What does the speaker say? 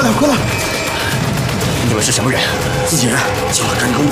快点，快点！ 你们是什么人？ 自己人，叫他赶紧给我